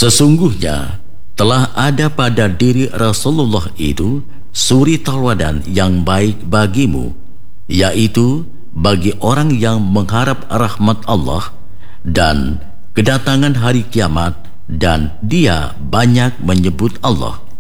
Sesungguhnya telah ada pada diri Rasulullah itu suri tauladan yang baik bagimu, yaitu bagi orang yang mengharap rahmat Allah dan kedatangan hari kiamat, dan dia banyak menyebut Allah.